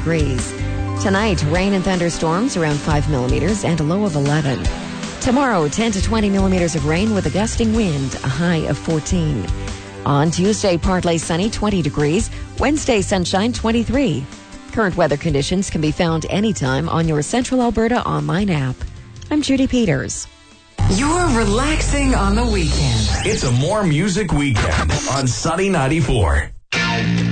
degrees. Tonight, rain and thunderstorms around 5 millimeters and a low of 11. Tomorrow, 10 to 20 millimeters of rain with a gusting wind, a high of 14. On Tuesday, partly sunny, 20 degrees. Wednesday, sunshine, 23. Current weather conditions can be found anytime on your Central Alberta online app. I'm Judy Peters. You're relaxing on the weekend. It's a more music weekend on Sunny 94.